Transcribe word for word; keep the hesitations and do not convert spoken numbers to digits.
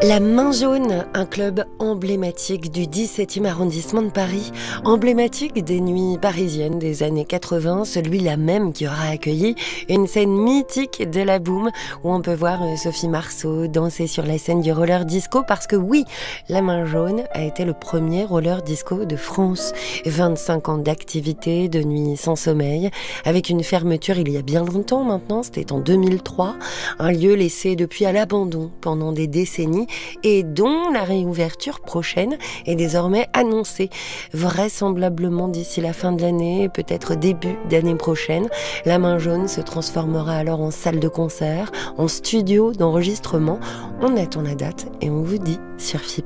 La Main Jaune, un club emblématique du dix-septième arrondissement de Paris, emblématique des nuits parisiennes des années quatre-vingts, celui-là même qui aura accueilli une scène mythique de la boom où on peut voir Sophie Marceau danser sur la scène du roller disco parce que oui, La Main Jaune a été le premier roller disco de France. vingt-cinq ans d'activité, de nuits sans sommeil, avec une fermeture il y a bien longtemps maintenant, c'était en deux mille trois, un lieu laissé depuis à l'abandon pendant des décennies et dont la réouverture prochaine est désormais annoncée. Vraisemblablement d'ici la fin de l'année, peut-être début d'année prochaine, La Main Jaune se transformera alors en salle de concert, en studio d'enregistrement. On attend la date et on vous dit sur F I B.